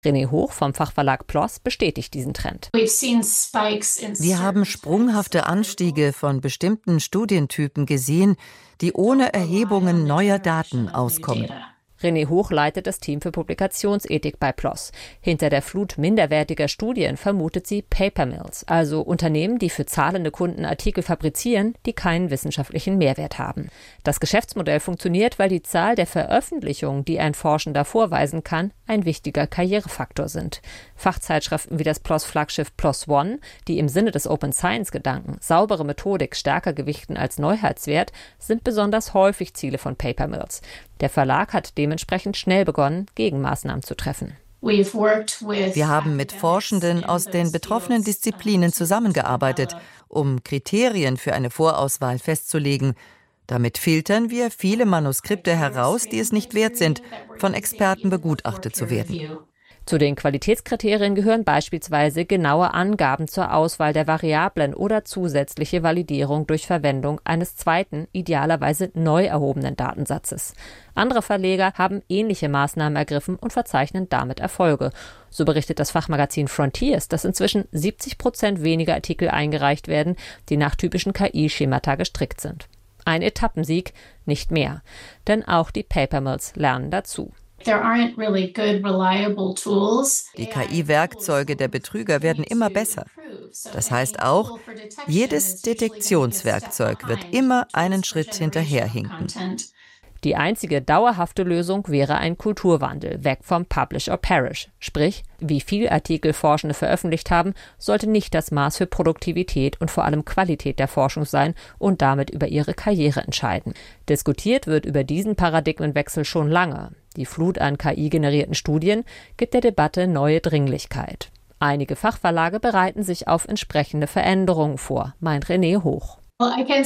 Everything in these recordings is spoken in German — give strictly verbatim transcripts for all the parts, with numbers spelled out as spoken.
René Hoch vom Fachverlag P L O S bestätigt diesen Trend. Wir haben sprunghafte Anstiege von bestimmten Studientypen gesehen, die ohne Erhebungen neuer Daten auskommen. René Hoch leitet das Team für Publikationsethik bei P L O S. Hinter der Flut minderwertiger Studien vermutet sie Paper Mills, also Unternehmen, die für zahlende Kunden Artikel fabrizieren, die keinen wissenschaftlichen Mehrwert haben. Das Geschäftsmodell funktioniert, weil die Zahl der Veröffentlichungen, die ein Forschender vorweisen kann, ein wichtiger Karrierefaktor sind. Fachzeitschriften wie das P L O S-Flaggschiff P L O S One, die im Sinne des Open Science-Gedanken saubere Methodik stärker gewichten als Neuheitswert, sind besonders häufig Ziele von Paper Mills. Der Verlag hat dementsprechend schnell begonnen, Gegenmaßnahmen zu treffen. Wir haben mit Forschenden aus den betroffenen Disziplinen zusammengearbeitet, um Kriterien für eine Vorauswahl festzulegen. Damit filtern wir viele Manuskripte heraus, die es nicht wert sind, von Experten begutachtet zu werden. Zu den Qualitätskriterien gehören beispielsweise genaue Angaben zur Auswahl der Variablen oder zusätzliche Validierung durch Verwendung eines zweiten, idealerweise neu erhobenen Datensatzes. Andere Verleger haben ähnliche Maßnahmen ergriffen und verzeichnen damit Erfolge. So berichtet das Fachmagazin Frontiers, dass inzwischen siebzig Prozent weniger Artikel eingereicht werden, die nach typischen K I-Schemata gestrickt sind. Ein Etappensieg, nicht mehr. Denn auch die Paper Mills lernen dazu. Die K I-Werkzeuge der Betrüger werden immer besser. Das heißt auch, jedes Detektionswerkzeug wird immer einen Schritt hinterherhinken. Die einzige dauerhafte Lösung wäre ein Kulturwandel, weg vom Publish or Perish. Sprich, wie viel Artikel Forschende veröffentlicht haben, sollte nicht das Maß für Produktivität und vor allem Qualität der Forschung sein und damit über ihre Karriere entscheiden. Diskutiert wird über diesen Paradigmenwechsel schon lange. Die Flut an K I-generierten Studien gibt der Debatte neue Dringlichkeit. Einige Fachverlage bereiten sich auf entsprechende Veränderungen vor, meint René Hoch. Bei P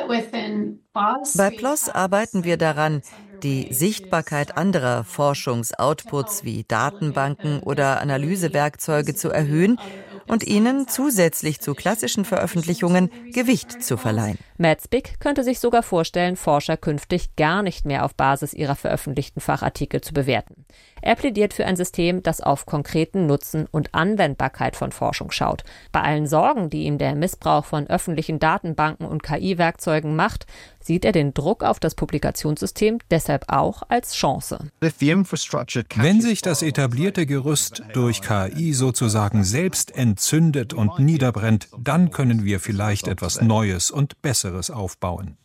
L O S arbeiten wir daran, die Sichtbarkeit anderer Forschungsoutputs wie Datenbanken oder Analysewerkzeuge zu erhöhen und ihnen zusätzlich zu klassischen Veröffentlichungen Gewicht zu verleihen. Matt Spick könnte sich sogar vorstellen, Forscher künftig gar nicht mehr auf Basis ihrer veröffentlichten Fachartikel zu bewerten. Er plädiert für ein System, das auf konkreten Nutzen und Anwendbarkeit von Forschung schaut. Bei allen Sorgen, die ihm der Missbrauch von öffentlichen Datenbanken und K I-Werkzeugen macht, sieht er den Druck auf das Publikationssystem deshalb auch als Chance. Wenn sich das etablierte Gerüst durch K I sozusagen selbst entzündet und niederbrennt, dann können wir vielleicht etwas Neues und Besseres aufbauen.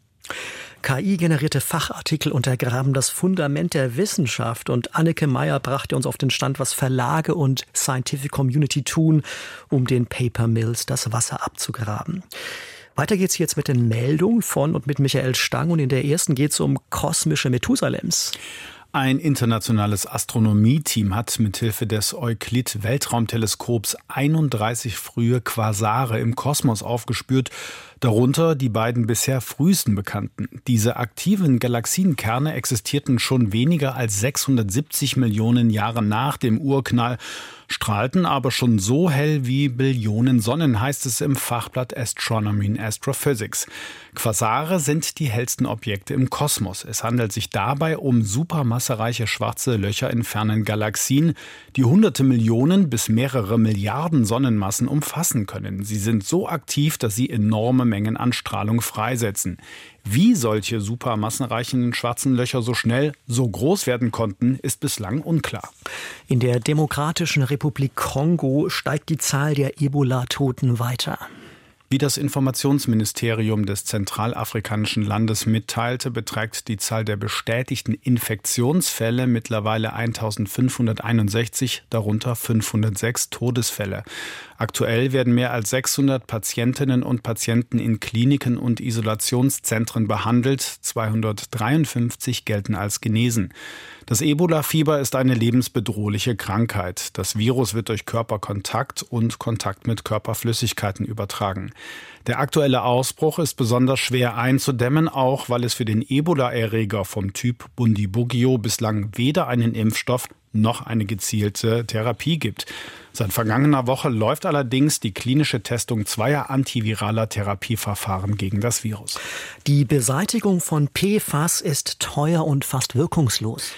K I-generierte Fachartikel untergraben das Fundament der Wissenschaft und Anneke Meyer brachte uns auf den Stand, was Verlage und Scientific Community tun, um den Paper Mills das Wasser abzugraben. Weiter geht's jetzt mit den Meldungen von und mit Michael Stang und in der ersten geht's um kosmische Methusalems. Ein internationales Astronomieteam hat mithilfe des Euklid-Weltraumteleskops einunddreißig frühe Quasare im Kosmos aufgespürt, darunter die beiden bisher frühesten bekannten. Diese aktiven Galaxienkerne existierten schon weniger als sechshundertsiebzig Millionen Jahre nach dem Urknall, strahlten aber schon so hell wie Billionen Sonnen, heißt es im Fachblatt Astronomy and Astrophysics. Quasare sind die hellsten Objekte im Kosmos. Es handelt sich dabei um supermassereiche schwarze Löcher in fernen Galaxien, die hunderte Millionen bis mehrere Milliarden Sonnenmassen umfassen können. Sie sind so aktiv, dass sie enorme Mengen an Strahlung freisetzen. Wie solche supermassenreichen schwarzen Löcher so schnell so groß werden konnten, ist bislang unklar. In der Demokratischen Republik Kongo steigt die Zahl der Ebola-Toten weiter. Wie das Informationsministerium des zentralafrikanischen Landes mitteilte, beträgt die Zahl der bestätigten Infektionsfälle mittlerweile eintausendfünfhunderteinundsechzig, darunter fünfhundertsechs Todesfälle. Aktuell werden mehr als sechshundert Patientinnen und Patienten in Kliniken und Isolationszentren behandelt, zweihundertdreiundfünfzig gelten als genesen. Das Ebola-Fieber ist eine lebensbedrohliche Krankheit. Das Virus wird durch Körperkontakt und Kontakt mit Körperflüssigkeiten übertragen. Der aktuelle Ausbruch ist besonders schwer einzudämmen, auch weil es für den Ebola-Erreger vom Typ Bundibugyo bislang weder einen Impfstoff noch eine gezielte Therapie gibt. Seit vergangener Woche läuft allerdings die klinische Testung zweier antiviraler Therapieverfahren gegen das Virus. Die Beseitigung von P F A S ist teuer und fast wirkungslos.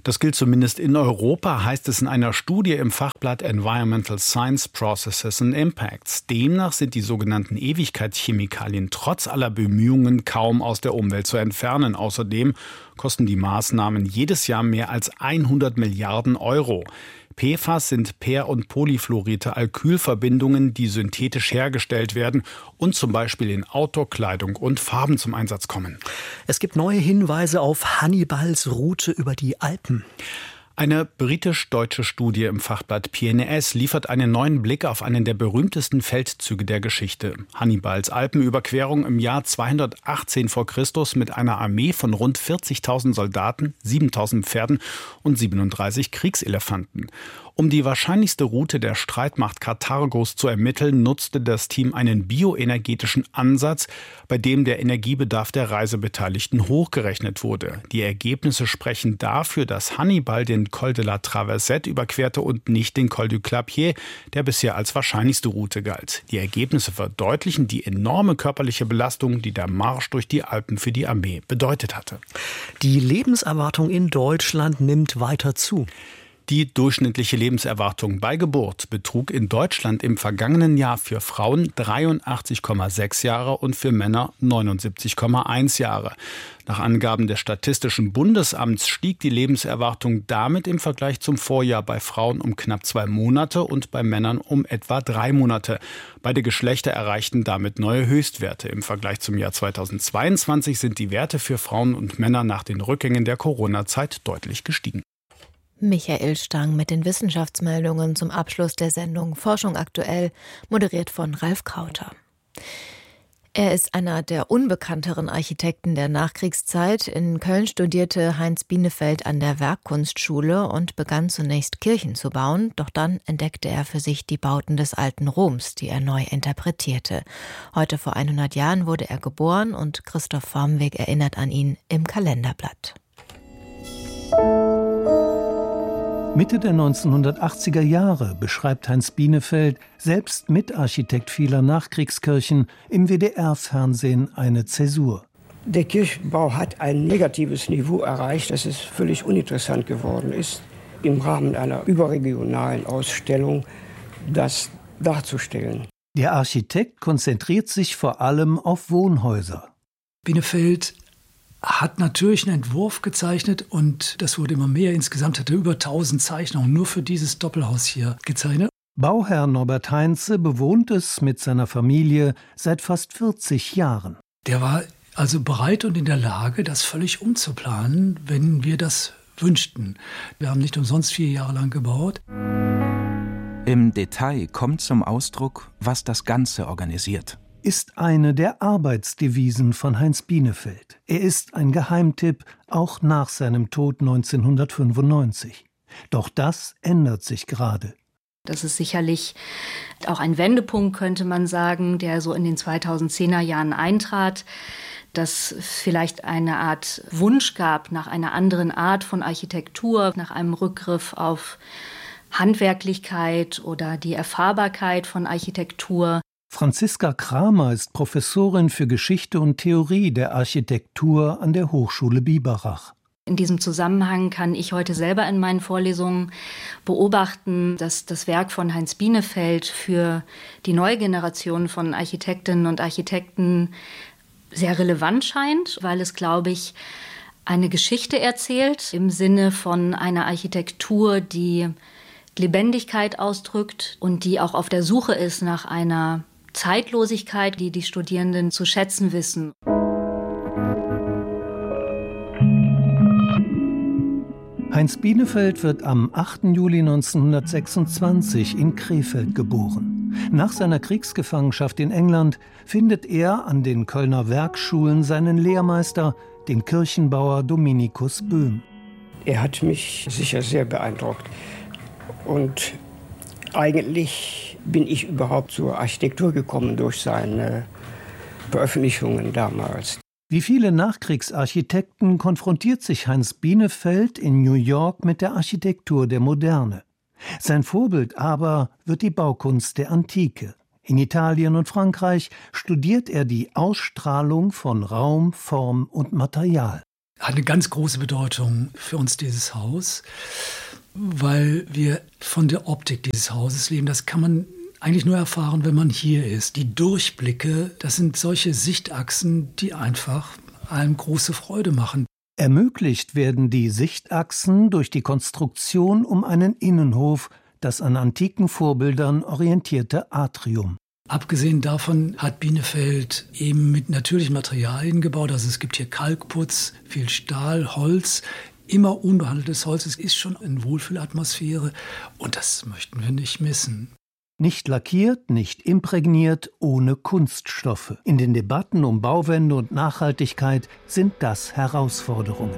Das gilt zumindest in Europa, heißt es in einer Studie im Fachblatt Environmental Science Processes and Impacts. Demnach sind die sogenannten Ewigkeitschemikalien trotz aller Bemühungen kaum aus der Umwelt zu entfernen. Außerdem kosten die Maßnahmen jedes Jahr mehr als hundert Milliarden Euro. P F A S sind per- und polyfluorierte Alkylverbindungen, die synthetisch hergestellt werden und zum Beispiel in Outdoor-Kleidung und Farben zum Einsatz kommen. Es gibt neue Hinweise auf Hannibals Route über die Alpen. Eine britisch-deutsche Studie im Fachblatt P N A S liefert einen neuen Blick auf einen der berühmtesten Feldzüge der Geschichte. Hannibals Alpenüberquerung im Jahr zweihundertachtzehn vor Christus mit einer Armee von rund vierzigtausend Soldaten, siebentausend Pferden und siebenunddreißig Kriegselefanten. Um die wahrscheinlichste Route der Streitmacht Karthagos zu ermitteln, nutzte das Team einen bioenergetischen Ansatz, bei dem der Energiebedarf der Reisebeteiligten hochgerechnet wurde. Die Ergebnisse sprechen dafür, dass Hannibal den Col de la Traversette überquerte und nicht den Col du Clapier, der bisher als wahrscheinlichste Route galt. Die Ergebnisse verdeutlichen die enorme körperliche Belastung, die der Marsch durch die Alpen für die Armee bedeutet hatte. Die Lebenserwartung in Deutschland nimmt weiter zu. Die durchschnittliche Lebenserwartung bei Geburt betrug in Deutschland im vergangenen Jahr für Frauen dreiundachtzig Komma sechs Jahre und für Männer neunundsiebzig Komma eins Jahre. Nach Angaben des Statistischen Bundesamts stieg die Lebenserwartung damit im Vergleich zum Vorjahr bei Frauen um knapp zwei Monate und bei Männern um etwa drei Monate. Beide Geschlechter erreichten damit neue Höchstwerte. Im Vergleich zum Jahr zweitausendzweiundzwanzig sind die Werte für Frauen und Männer nach den Rückgängen der Corona-Zeit deutlich gestiegen. Michael Stang mit den Wissenschaftsmeldungen zum Abschluss der Sendung Forschung aktuell, moderiert von Ralf Krauter. Er ist einer der unbekannteren Architekten der Nachkriegszeit. In Köln studierte Heinz Bienefeld an der Werkkunstschule und begann zunächst Kirchen zu bauen. Doch dann entdeckte er für sich die Bauten des alten Roms, die er neu interpretierte. Heute vor hundert Jahren wurde er geboren und Christoph Vormweg erinnert an ihn im Kalenderblatt. Mitte der neunzehnhundertachtziger Jahre beschreibt Heinz Bienefeld, selbst Mitarchitekt vieler Nachkriegskirchen, im W D R-Fernsehen eine Zäsur. Der Kirchenbau hat ein negatives Niveau erreicht, dass es völlig uninteressant geworden ist, im Rahmen einer überregionalen Ausstellung das darzustellen. Der Architekt konzentriert sich vor allem auf Wohnhäuser. Bienefeld hat natürlich einen Entwurf gezeichnet und das wurde immer mehr. Insgesamt hat er über tausend Zeichnungen nur für dieses Doppelhaus hier gezeichnet. Bauherr Norbert Heinze bewohnt es mit seiner Familie seit fast vierzig Jahren. Der war also bereit und in der Lage, das völlig umzuplanen, wenn wir das wünschten. Wir haben nicht umsonst vier Jahre lang gebaut. Im Detail kommt zum Ausdruck, was das Ganze organisiert. Ist eine der Arbeitsdevisen von Heinz Bienefeld. Er ist ein Geheimtipp, auch nach seinem Tod neunzehnhundertfünfundneunzig. Doch das ändert sich gerade. Das ist sicherlich auch ein Wendepunkt, könnte man sagen, der so in den zweitausendzehner Jahren eintrat, dass vielleicht eine Art Wunsch gab nach einer anderen Art von Architektur, nach einem Rückgriff auf Handwerklichkeit oder die Erfahrbarkeit von Architektur. Franziska Kramer ist Professorin für Geschichte und Theorie der Architektur an der Hochschule Biberach. In diesem Zusammenhang kann ich heute selber in meinen Vorlesungen beobachten, dass das Werk von Heinz Bienefeld für die neue Generation von Architektinnen und Architekten sehr relevant scheint, weil es, glaube ich, eine Geschichte erzählt im Sinne von einer Architektur, die Lebendigkeit ausdrückt und die auch auf der Suche ist nach einer Zeitlosigkeit, die die Studierenden zu schätzen wissen. Heinz Bienefeld wird am achten Juli neunzehnhundertsechsundzwanzig in Krefeld geboren. Nach seiner Kriegsgefangenschaft in England findet er an den Kölner Werkschulen seinen Lehrmeister, den Kirchenbauer Dominikus Böhm. Er hat mich sicher sehr beeindruckt. Und eigentlich bin ich überhaupt zur Architektur gekommen durch seine Veröffentlichungen damals. Wie viele Nachkriegsarchitekten konfrontiert sich Heinz Bienefeld in New York mit der Architektur der Moderne. Sein Vorbild aber wird die Baukunst der Antike. In Italien und Frankreich studiert er die Ausstrahlung von Raum, Form und Material. Hat eine ganz große Bedeutung für uns, dieses Haus, weil wir von der Optik dieses Hauses leben. Das kann man eigentlich nur erfahren, wenn man hier ist. Die Durchblicke, das sind solche Sichtachsen, die einfach einem große Freude machen. Ermöglicht werden die Sichtachsen durch die Konstruktion um einen Innenhof, das an antiken Vorbildern orientierte Atrium. Abgesehen davon hat Bienefeld eben mit natürlichen Materialien gebaut. Also es gibt hier Kalkputz, viel Stahl, Holz. Immer unbehandeltes Holz. Es ist schon eine Wohlfühlatmosphäre und das möchten wir nicht missen. Nicht lackiert, nicht imprägniert, ohne Kunststoffe. In den Debatten um Bauwende und Nachhaltigkeit sind das Herausforderungen.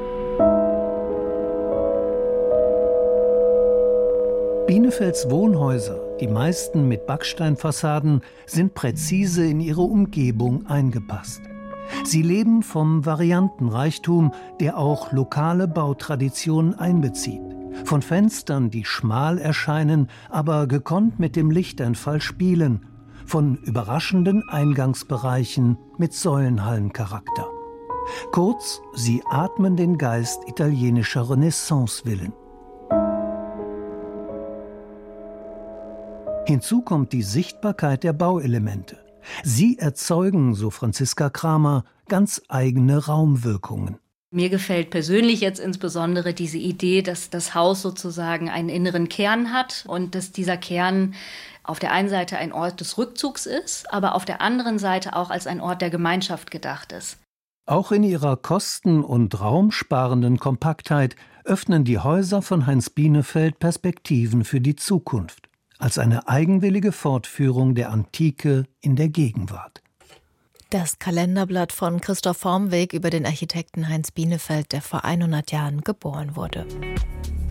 Binefelds Wohnhäuser, die meisten mit Backsteinfassaden, sind präzise in ihre Umgebung eingepasst. Sie leben vom Variantenreichtum, der auch lokale Bautraditionen einbezieht. Von Fenstern, die schmal erscheinen, aber gekonnt mit dem Lichteinfall spielen. Von überraschenden Eingangsbereichen mit Säulenhallencharakter. Kurz, sie atmen den Geist italienischer Renaissance-Villen. Hinzu kommt die Sichtbarkeit der Bauelemente. Sie erzeugen, so Franziska Kramer, ganz eigene Raumwirkungen. Mir gefällt persönlich jetzt insbesondere diese Idee, dass das Haus sozusagen einen inneren Kern hat und dass dieser Kern auf der einen Seite ein Ort des Rückzugs ist, aber auf der anderen Seite auch als ein Ort der Gemeinschaft gedacht ist. Auch in ihrer kosten- und raumsparenden Kompaktheit öffnen die Häuser von Heinz Bienefeld Perspektiven für die Zukunft. Als eine eigenwillige Fortführung der Antike in der Gegenwart. Das Kalenderblatt von Christoph Vormweg über den Architekten Heinz Bienefeld, der vor hundert Jahren geboren wurde.